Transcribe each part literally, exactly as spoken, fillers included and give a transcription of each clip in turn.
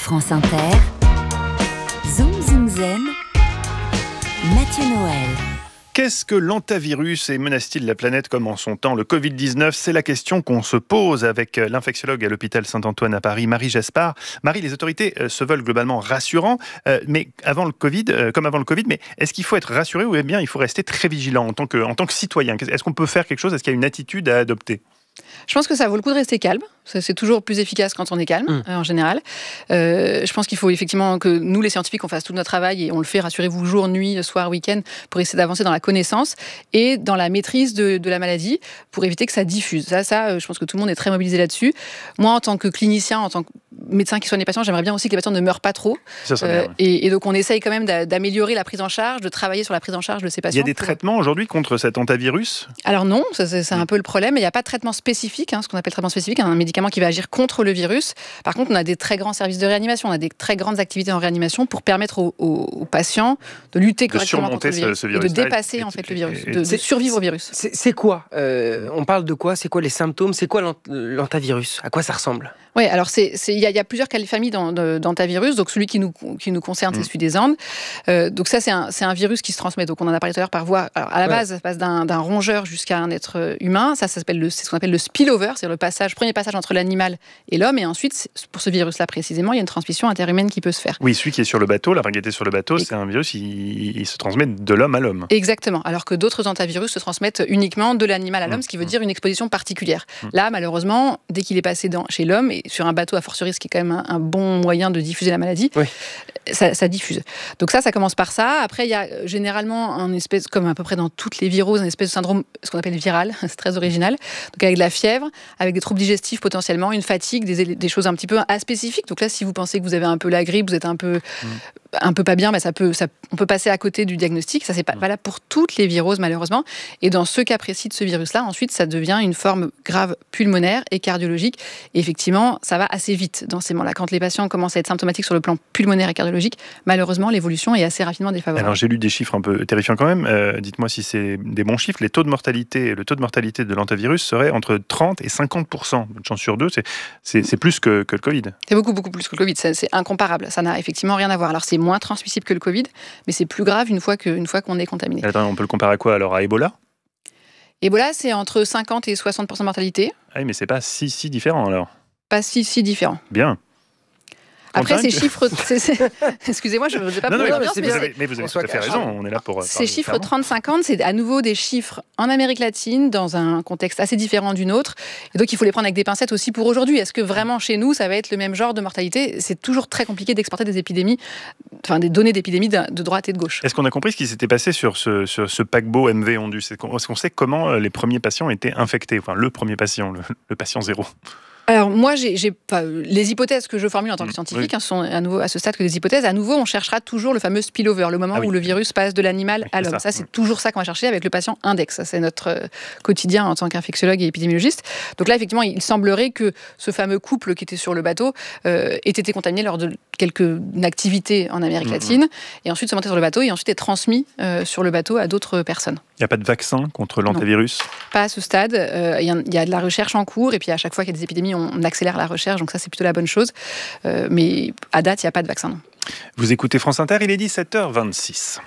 France Inter, Zoom Zoom Zen, Mathieu Noël. Qu'est-ce que l'hantavirus et menace-t-il la planète comme en son temps le covid dix-neuf? C'est la question qu'on se pose avec l'infectiologue à l'hôpital Saint-Antoine à Paris, Marie Jaspard. Marie, les autorités se veulent globalement rassurants, euh, mais avant le Covid, euh, comme avant le Covid, mais est-ce qu'il faut être rassuré ou bien il faut rester très vigilant en tant que, en tant que citoyen? Est-ce qu'on peut faire quelque chose? Est-ce qu'il y a une attitude à adopter? Je pense que ça vaut le coup de rester calme. C'est toujours plus efficace quand on est calme, mmh. euh, en général. Euh, je pense qu'il faut effectivement que nous, les scientifiques, on fasse tout notre travail et on le fait, rassurez-vous, jour, nuit, soir, week-end, pour essayer d'avancer dans la connaissance et dans la maîtrise de, de la maladie, pour éviter que ça diffuse. Ça, ça, je pense que tout le monde est très mobilisé là-dessus. Moi, en tant que clinicien, en tant que médecin qui soigne les patients, j'aimerais bien aussi que les patients ne meurent pas trop. Ça, ça euh, bien, ouais. et, et donc, on essaye quand même d'améliorer la prise en charge, de travailler sur la prise en charge de ces patients. Il y a des traitements aujourd'hui contre cet hantavirus? Alors non, ça, c'est, c'est un peu le problème. Il n'y a pas de traitement spécifique, hein, ce qu'on appelle traitement spécifique, un médicament qui va agir contre le virus. Par contre, on a des très grands services de réanimation, on a des très grandes activités en réanimation pour permettre aux, aux, aux patients de lutter de correctement contre le virus, ce, ce virus et de dépasser et, en fait et, le virus, et, de, de survivre au virus. C'est, c'est quoi euh, On parle de quoi? C'est quoi les symptômes? C'est quoi l'hantavirus? À quoi ça ressemble? Oui, alors il y, y a plusieurs familles d'hantavirus. Donc celui qui nous, qui nous concerne, c'est celui des Andes. Euh, donc ça, c'est un, c'est un virus qui se transmet. Donc on en a parlé tout à l'heure par voie. Alors à la base, ouais. ça passe d'un, d'un rongeur jusqu'à un être humain. Ça, ça s'appelle le, c'est ce qu'on appelle le spillover, c'est le passage, premier passage entre l'animal et l'homme. Et ensuite, pour ce virus-là précisément, il y a une transmission interhumaine qui peut se faire. Oui, celui qui est sur le bateau, la vague sur le bateau, et c'est un virus, il, il se transmet de l'homme à l'homme. Exactement. Alors que d'autres hantavirus se transmettent uniquement de l'animal à l'homme, mmh. ce qui veut dire une exposition particulière. Mmh. Là, malheureusement, dès qu'il est passé dans, chez l'homme et sur un bateau, a fortiori, ce qui est quand même un, un bon moyen de diffuser la maladie, oui. ça, ça diffuse. Donc ça, ça commence par ça. Après, il y a généralement un espèce, comme à peu près dans toutes les viroses, un espèce de syndrome, ce qu'on appelle viral, c'est très original. Donc avec de la fièvre, avec des troubles digestifs potentiellement, une fatigue, des, des choses un petit peu aspécifiques. Donc là, si vous pensez que vous avez un peu la grippe, vous êtes un peu, mmh. un peu pas bien, bah ça peut, ça, on peut passer à côté du diagnostic. Ça, c'est pas valable pour toutes les viroses, malheureusement. Et dans ce cas précis de ce virus-là, ensuite, ça devient une forme grave pulmonaire et cardiologique. Et effectivement, ça va assez vite dans ces moments-là. Quand les patients commencent à être symptomatiques sur le plan pulmonaire et cardiologique, malheureusement, l'évolution est assez rapidement défavorable. Alors, j'ai lu des chiffres un peu terrifiants quand même. Euh, dites-moi si c'est des bons chiffres. Les taux de mortalité, le taux de mortalité de l'hantavirus serait entre trente et cinquante pour cent. Une chance sur deux, c'est, c'est, c'est plus que, que le Covid. C'est beaucoup, beaucoup plus que le Covid. C'est, c'est incomparable. Ça n'a effectivement rien à voir. Alors, c'est moins transmissible que le Covid, mais c'est plus grave une fois, que, une fois qu'on est contaminé. Attends, on peut le comparer à quoi alors? À Ebola? Ebola, c'est entre cinquante et soixante pour cent de mortalité. Ah oui, mais c'est pas si, si différent alors. Pas si, si différent. Bien. Après, ces chiffres... C'est, c'est... Excusez-moi, je ne veux pas... Non, non, mais, mais, vous avez, mais vous avez tout à fait raison, on est là pour... Ces chiffres trente cinquante, c'est à nouveau des chiffres en Amérique latine, dans un contexte assez différent du nôtre. Et donc, il faut les prendre avec des pincettes aussi pour aujourd'hui. Est-ce que vraiment, chez nous, ça va être le même genre de mortalité? C'est toujours très compliqué d'exporter des épidémies, enfin, des données d'épidémies de droite et de gauche. Est-ce qu'on a compris ce qui s'était passé sur ce, sur ce paquebot M V Ondu? Est-ce qu'on sait comment les premiers patients étaient infectés? Enfin, le premier patient, le, le patient zéro. Alors moi, j'ai, j'ai, enfin, les hypothèses que je formule en tant que scientifique, oui. hein, sont à nouveau à ce stade que des hypothèses. À nouveau, on cherchera toujours le fameux spillover, le moment ah oui. où le virus passe de l'animal oui, à l'homme. Ça, ça c'est oui. toujours ça qu'on va chercher avec le patient index. Ça, c'est notre euh, quotidien en tant qu'infectiologue et épidémiologiste. Donc là, effectivement, il semblerait que ce fameux couple qui était sur le bateau euh, ait été contaminé lors de quelques activités en Amérique mmh, latine, mmh. et ensuite se monter sur le bateau et ensuite est transmis euh, sur le bateau à d'autres personnes. Il n'y a pas de vaccin contre l'hantavirus? Pas à ce stade. Il euh, y, y a de la recherche en cours, et puis à chaque fois qu'il y a des épidémies, on, on accélère la recherche, donc ça c'est plutôt la bonne chose. Euh, mais à date, il n'y a pas de vaccin. Non. Vous écoutez France Inter, il est dix-sept heures vingt-six.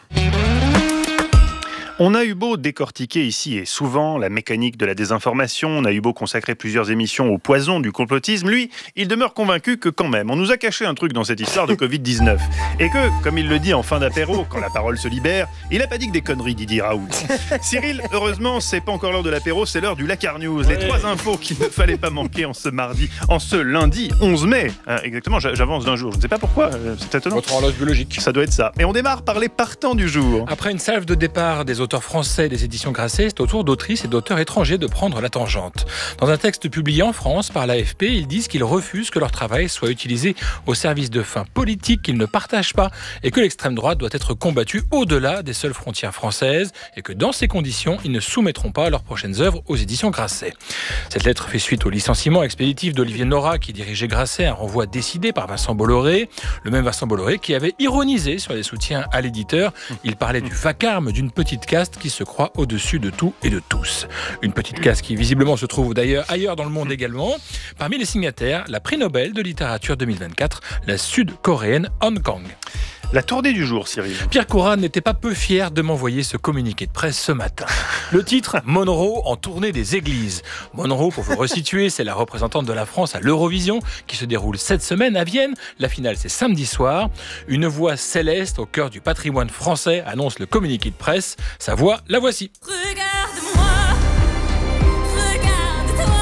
On a eu beau décortiquer ici et souvent la mécanique de la désinformation, on a eu beau consacrer plusieurs émissions au poison du complotisme, lui, il demeure convaincu que quand même, on nous a caché un truc dans cette histoire de covid dix-neuf. Et que, comme il le dit en fin d'apéro, quand la parole se libère, il n'a pas dit que des conneries, Didier Raoult. Cyril, heureusement, c'est pas encore l'heure de l'apéro, c'est l'heure du Lakar News. Les trois infos qu'il ne fallait pas manquer en ce mardi, en ce lundi onze mai. Euh, exactement, j'avance d'un jour, je ne sais pas pourquoi, euh, c'est étonnant. Votre horloge biologique. Ça doit être ça. Et on démarre par les partants du jour. Après une salve de départ des auteurs français des éditions Grasset, c'est au tour d'autrices et d'auteurs étrangers de prendre la tangente. Dans un texte publié en France par l'A F P, ils disent qu'ils refusent que leur travail soit utilisé au service de fins politiques qu'ils ne partagent pas et que l'extrême droite doit être combattue au-delà des seules frontières françaises et que dans ces conditions, ils ne soumettront pas leurs prochaines œuvres aux éditions Grasset. Cette lettre fait suite au licenciement expéditif d'Olivier Nora qui dirigeait Grasset, un renvoi décidé par Vincent Bolloré, le même Vincent Bolloré qui avait ironisé sur les soutiens à l'éditeur. Il parlait du vacarme d'une petite caste qui se croit au-dessus de tout et de tous. Une petite caste qui visiblement se trouve d'ailleurs ailleurs dans le monde également. Parmi les signataires, la prix Nobel de littérature deux mille vingt-quatre, la sud-coréenne Hong Kong. La tournée du jour, Cyril. Pierre Courat n'était pas peu fier de m'envoyer ce communiqué de presse ce matin. Le titre, Monroe en tournée des églises. Monroe, pour vous resituer, c'est la représentante de la France à l'Eurovision qui se déroule cette semaine à Vienne. La finale, c'est samedi soir. Une voix céleste au cœur du patrimoine français annonce le communiqué de presse. Sa voix, la voici. Regarde-moi, regarde-toi,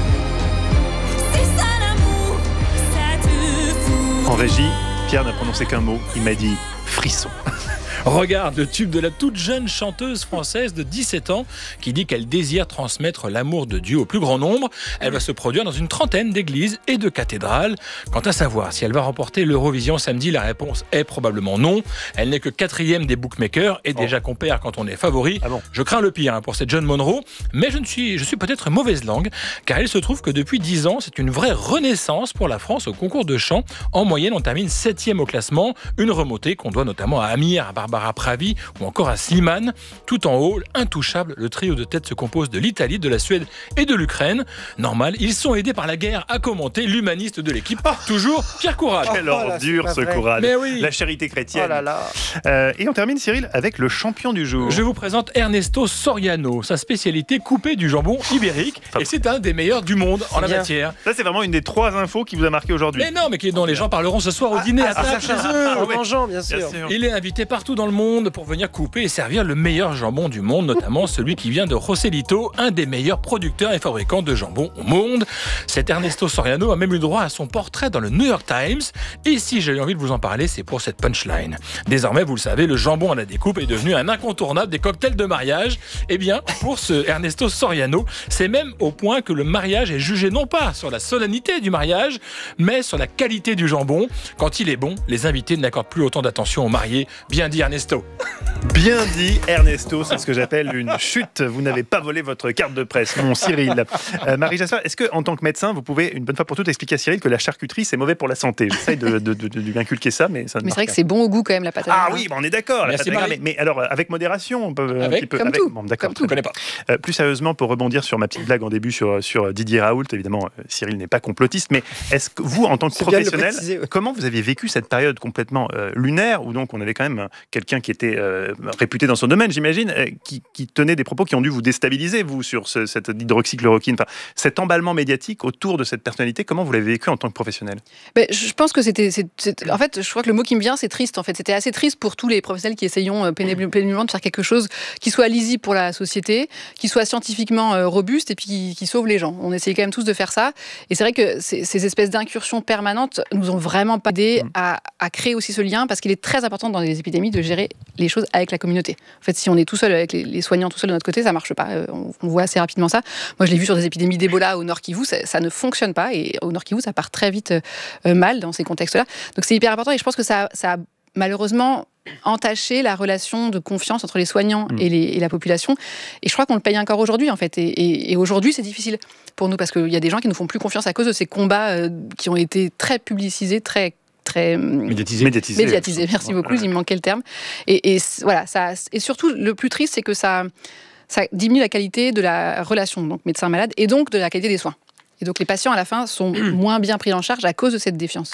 c'est ça l'amour, ça te fout. En régie, Pierre n'a prononcé qu'un mot, il m'a dit frisson. Regarde le tube de la toute jeune chanteuse française de dix-sept ans qui dit qu'elle désire transmettre l'amour de Dieu au plus grand nombre. Elle va se produire dans une trentaine d'églises et de cathédrales. Quant à savoir si elle va remporter l'Eurovision samedi, la réponse est probablement non. Elle n'est que quatrième des bookmakers et déjà qu'on perd quand on est favori. Ah bon. Je crains le pire hein, pour cette jeune Monroe, mais je, ne suis, je suis peut-être mauvaise langue car il se trouve que depuis dix ans, c'est une vraie renaissance pour la France au concours de chant. En moyenne, on termine septième au classement, une remontée qu'on doit notamment à Amir, à Barbara Pravi ou encore à Slimane. Tout en haut, intouchable, le trio de tête se compose de l'Italie, de la Suède et de l'Ukraine. Normal, ils sont aidés par la guerre à commenter, l'humaniste de l'équipe, toujours Pierre Courade. Quelle Oh là, ordure c'est ce pas vrai. Courade. Mais oui. La charité chrétienne. Oh là là. Euh, et on termine, Cyril, avec le champion du jour. Je vous présente Ernesto Soriano, sa spécialité coupée du jambon ibérique, et c'est un des meilleurs du monde en la bien. matière. Ça, c'est vraiment une des trois infos qui vous a marqué aujourd'hui. Mais non, mais qui- dont les gens parleront ce soir au dîner à Ah, table ça, chez ça, eux. en ouais. mangeant, bien sûr. Bien sûr. Il est invité partout dans le monde pour venir couper et servir le meilleur jambon du monde, notamment celui qui vient de Roselito, un des meilleurs producteurs et fabricants de jambon au monde. Cet Ernesto Soriano a même eu droit à son portrait dans le New York Times. Et si j'ai eu envie de vous en parler, c'est pour cette punchline. Désormais, vous le savez, le jambon à la découpe est devenu un incontournable des cocktails de mariage. Eh bien, pour ce Ernesto Soriano, c'est même au point que le mariage est jugé non pas sur la solennité du mariage, mais sur la qualité du jambon. Quand il est bon, les invités n'accordent plus autant d'attention aux mariés. Bien dit Ernesto. Bien dit, Ernesto, c'est ce que j'appelle une chute. Vous n'avez pas volé votre carte de presse, mon Cyril. Euh, Marie Jasper, est-ce qu'en tant que médecin, vous pouvez une bonne fois pour toutes expliquer à Cyril que la charcuterie, c'est mauvais pour la santé? J'essaye de, de, de, de lui inculquer ça, mais ça ne Mais marche c'est vrai pas. que c'est bon au goût quand même la pâte à Ah grains. oui, bon, on est d'accord. la Merci, pâte à grains, Marie. mais, mais alors, avec modération, on peut un Avec, petit peu. comme avec, tout. Bon, d'accord. Comme Je ne connais pas. Euh, plus sérieusement, pour rebondir sur ma petite blague en début sur, sur Didier Raoult, évidemment, euh, Cyril n'est pas complotiste, mais est-ce que vous, en tant que C'est bien de le professionnel, préciser, ouais. comment vous aviez vécu cette période complètement euh, lunaire, où donc on avait quand même quelqu'un qui était euh, réputé dans son domaine, j'imagine, euh, qui, qui tenait des propos qui ont dû vous déstabiliser, vous, sur ce, cette hydroxychloroquine, enfin, cet emballement médiatique autour de cette personnalité, comment vous l'avez vécu en tant que professionnel? Ben, je pense que c'était, c'est- c'est- en fait, je crois que le mot qui me vient, c'est triste. En fait, c'était assez triste pour tous les professionnels qui essayons euh, péniblement péniblement de faire quelque chose qui soit lisible pour la société, qui soit scientifiquement euh, robuste et puis qui, qui sauve les gens. On essayait quand même tous de faire ça. Et c'est vrai que ces, ces espèces d'incursions permanentes nous ont vraiment pas aidé à, à créer aussi ce lien, parce qu'il est très important dans les épidémies de gérer les choses avec la communauté. En fait, si on est tout seul avec les, les soignants tout seul de notre côté, ça marche pas. Euh, On, on voit assez rapidement ça. Moi, je l'ai vu sur des épidémies d'Ebola au Nord Kivu, ça, ça ne fonctionne pas. Et au Nord Kivu, ça part très vite euh, mal dans ces contextes-là. Donc c'est hyper important et je pense que ça, ça a malheureusement entaché la relation de confiance entre les soignants Mmh. et, les, et la population. Et je crois qu'on le paye encore aujourd'hui, en fait. Et, et, et aujourd'hui, c'est difficile pour nous parce qu'il y a des gens qui ne font plus confiance à cause de ces combats euh, qui ont été très publicisés, très très Médiatisé. Médiatisé. médiatisés. Merci beaucoup, il me manquait le terme. Et, et c- voilà, ça, et surtout, le plus triste, c'est que ça, ça diminue la qualité de la relation, donc médecin-malade, et donc de la qualité des soins. Et donc les patients, à la fin, sont moins bien pris en charge à cause de cette défiance.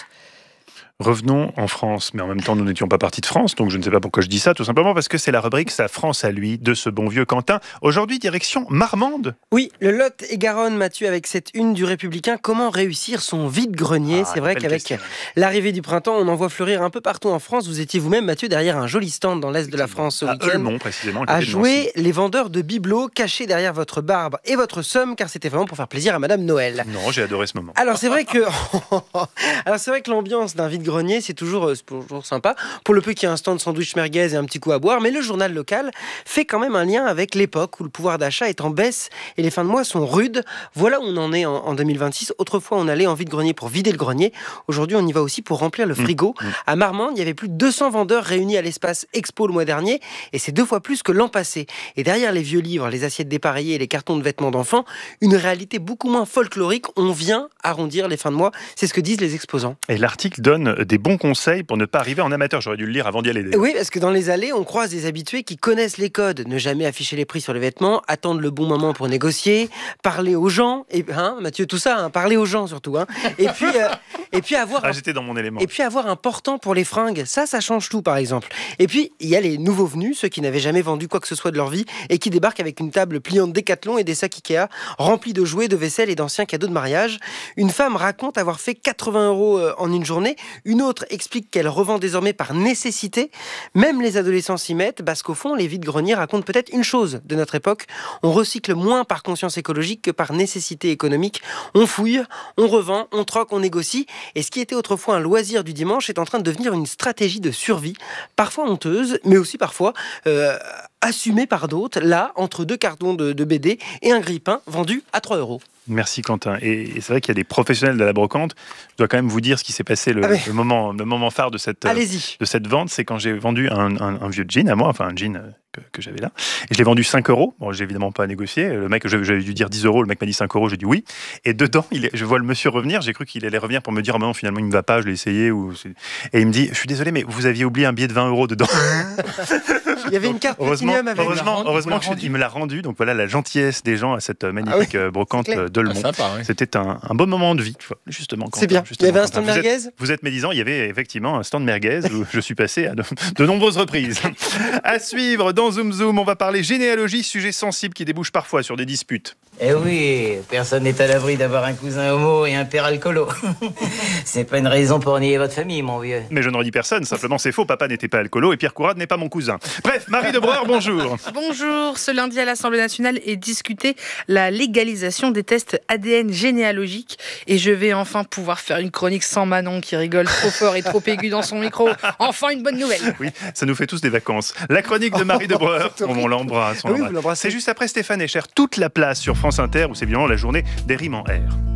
Revenons en France, mais en même temps, nous n'étions pas partis de France, donc je ne sais pas pourquoi je dis ça, tout simplement parce que c'est la rubrique Sa France à lui, de ce bon vieux Quentin. Aujourd'hui, direction Marmande. Oui, le Lot et Garonne, Mathieu, avec cette une du Républicain, comment réussir son vide-grenier? Ah, C'est vrai belle qu'avec question. l'arrivée du printemps, on en voit fleurir un peu partout en France. Vous étiez vous-même, Mathieu, derrière un joli stand dans l'est de la France ce À week-end. Eulmont, précisément. à À côté de jouer Nancy. les vendeurs de bibelots cachés derrière votre barbe et votre somme, car c'était vraiment pour faire plaisir à Madame Noël. Non, j'ai adoré ce moment. Alors c'est vrai que alors c'est vrai que l'ambiance d'un vide-grenier c'est toujours, c'est toujours sympa pour le peu qu'il y a un stand sandwich merguez et un petit coup à boire, mais le journal local fait quand même un lien avec l'époque où le pouvoir d'achat est en baisse et les fins de mois sont rudes. Voilà où on en est en, en deux mille vingt-six. Autrefois on allait en vide-grenier pour vider le grenier. Aujourd'hui on y va aussi pour remplir le frigo. Mmh, mmh. À Marmande il y avait plus de deux cents vendeurs réunis à l'espace Expo le mois dernier et c'est deux fois plus que l'an passé. Et derrière les vieux livres, les assiettes dépareillées et les cartons de vêtements d'enfants, une réalité beaucoup moins folklorique. On vient arrondir les fins de mois. C'est ce que disent les exposants. Et l'article donne donne des bons conseils pour ne pas arriver en amateur. J'aurais dû le lire avant d'y aller. D'ailleurs. Oui, parce que dans les allées, on croise des habitués qui connaissent les codes. Ne jamais afficher les prix sur les vêtements, attendre le bon moment pour négocier, parler aux gens, et hein, Mathieu, tout ça, hein, parler aux gens surtout. Hein. Et puis, euh, et puis avoir. Ah, un... j'étais dans mon élément. Et puis avoir un portant pour les fringues, ça, ça change tout, par exemple. Et puis il y a les nouveaux venus, ceux qui n'avaient jamais vendu quoi que ce soit de leur vie et qui débarquent avec une table pliante Décathlon et des sacs Ikea remplis de jouets, de vaisselle et d'anciens cadeaux de mariage. Une femme raconte avoir fait quatre-vingts euros en une journée. Une autre explique qu'elle revend désormais par nécessité. Même les adolescents s'y mettent, parce qu'au fond, les vides-greniers racontent peut-être une chose de notre époque. On recycle moins par conscience écologique que par nécessité économique. On fouille, on revend, on troque, on négocie. Et ce qui était autrefois un loisir du dimanche est en train de devenir une stratégie de survie, parfois honteuse, mais aussi parfois euh, assumée par d'autres, là, entre deux cartons de, de B D et un grille-pain vendu à trois euros. Merci Quentin. Et, et c'est vrai qu'il y a des professionnels de la brocante. Je dois quand même vous dire ce qui s'est passé le, ah oui. le, moment, le moment phare de cette, Allez-y. de cette vente. C'est quand j'ai vendu un, un, un vieux jean à moi, enfin un jean que, que j'avais là. Et je l'ai vendu cinq euros. Bon, j'ai évidemment pas négocié. Le mec, j'avais dû dire dix euros. Le mec m'a dit cinq euros. J'ai dit oui. Et dedans, il est, je vois le monsieur revenir. J'ai cru qu'il allait revenir pour me dire, oh, non, finalement, il ne me va pas. Je l'ai essayé. Ou... Et il me dit, je suis désolé, mais vous aviez oublié un billet de vingt euros dedans. Il y avait une carte heureusement, Platinum avec. heureusement, heureusement qu'il me l'a rendu. Donc voilà la gentillesse des gens à cette magnifique ah oui, brocante de Le Mont. Ah, sympa, oui. C'était un, un bon moment de vie, justement. C'est bien. Justement, il y avait un stand merguez. Vous êtes, vous êtes médisant, il y avait effectivement un stand merguez où je suis passé à de, de nombreuses reprises. À suivre dans Zoom Zoom, on va parler généalogie, sujet sensible qui débouche parfois sur des disputes. Eh oui, personne n'est à l'abri d'avoir un cousin homo et un père alcoolo. C'est pas une raison pour nier votre famille, mon vieux. Mais je ne redis personne, simplement c'est faux, papa n'était pas alcoolo et Pierre Courade n'est pas mon cousin. Bref, Marie de Breuer, bonjour. Bonjour, ce lundi à l'Assemblée nationale est discutée la légalisation des tests A D N généalogiques et je vais enfin pouvoir faire une chronique sans Manon qui rigole trop fort et trop aigu dans son micro. Enfin une bonne nouvelle. Oui, ça nous fait tous des vacances. La chronique de Marie de Breuer, on l'embrasse. On oui, l'embrasse. C'est juste après Stéphane Echer, toute la place sur France Inter où c'est évidemment la journée des rimes en R.